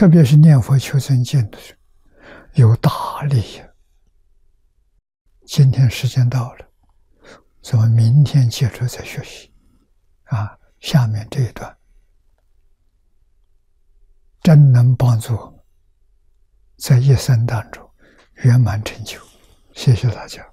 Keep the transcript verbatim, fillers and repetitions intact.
特别是念佛求生净土，有大利益。今天时间到了，咱们明天接着再学习。啊，下面这一段真能帮助我们在一生当中圆满成就。谢谢大家。